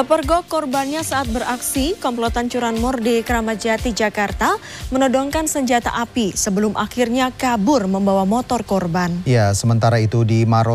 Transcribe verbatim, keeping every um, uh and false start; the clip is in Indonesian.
Kepergok korbannya saat beraksi, komplotan curanmor di Kramat Jati, Jakarta menodongkan senjata api sebelum akhirnya kabur membawa motor korban. Ya, sementara itu di Maros